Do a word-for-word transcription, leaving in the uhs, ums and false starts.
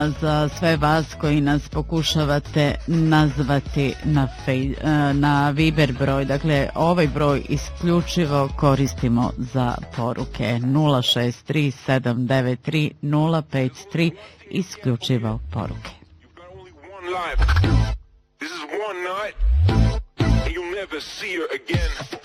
Za sve vas koji nas pokušavate nazvati na, fej, na Viber broj, dakle ovaj broj isključivo koristimo za poruke nula šest tri sedam devet tri nula pet tri, isključivo poruke. This is one night and you'll never see her again.